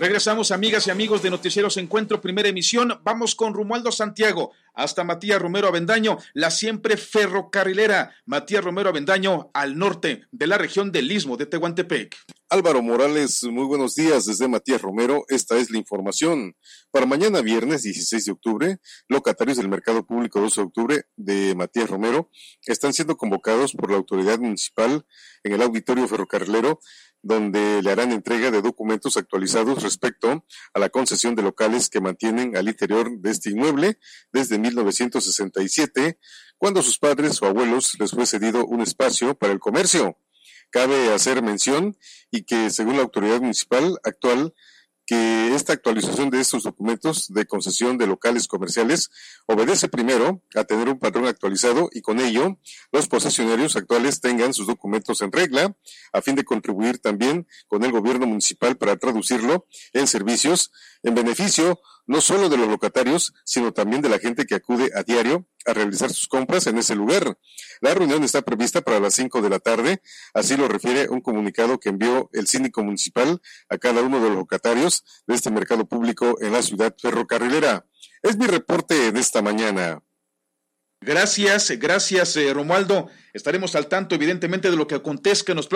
Regresamos, amigas y amigos de Noticieros Encuentro, primera emisión. Vamos con Romualdo Santiago hasta Matías Romero Avendaño, la siempre ferrocarrilera Matías Romero Avendaño, al norte de la región del Istmo de Tehuantepec. Álvaro Morales, muy buenos días desde Matías Romero. Esta es la información. Para mañana viernes 16 de octubre, locatarios del Mercado Público 12 de octubre de Matías Romero están siendo convocados por la autoridad municipal en el auditorio ferrocarrilero, donde le harán entrega de documentos actualizados respecto a la concesión de locales que mantienen al interior de este inmueble desde 1967, cuando a sus padres o abuelos les fue cedido un espacio para el comercio. Cabe hacer mención y que según la autoridad municipal actual, que esta actualización de estos documentos de concesión de locales comerciales obedece primero a tener un padrón actualizado y con ello los posesionarios actuales tengan sus documentos en regla, a fin de contribuir también con el gobierno municipal para traducirlo en servicios en beneficio no solo de los locatarios, sino también de la gente que acude a diario a realizar sus compras en ese lugar. La reunión está prevista para las 5 de la tarde, así lo refiere un comunicado que envió el síndico municipal a cada uno de los locatarios de este mercado público en la ciudad ferrocarrilera. Es mi reporte de esta mañana. Gracias, Romualdo. Estaremos al tanto, evidentemente, de lo que acontezca en los